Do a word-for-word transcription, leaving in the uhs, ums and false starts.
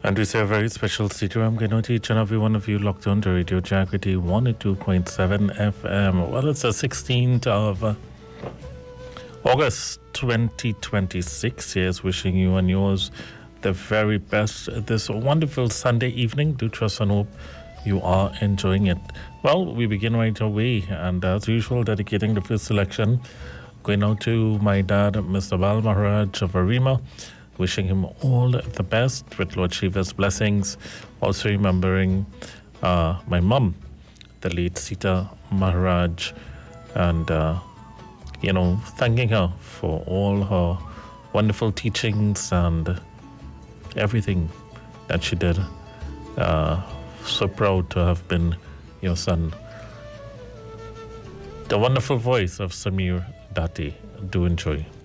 And we say a very special Sitaram Gano to each and every one of you locked on to Radio Jagriti one oh two point seven F M. Well, it's the sixteenth of uh, August twenty twenty-six. Here's wishing you and yours the very best this wonderful Sunday evening. Do trust and hope you are enjoying it. Well, we begin right away, and as usual, dedicating the first selection going out to my dad, Mister Bal Maharaj of Arima. Wishing him all the best with Lord Shiva's blessings. Also remembering uh, my mum, the late Sita Maharaj, and, uh, you know, thanking her for all her wonderful teachings and everything that she did. Uh, so proud to have been your son. The wonderful voice of Samir Dati. Do enjoy.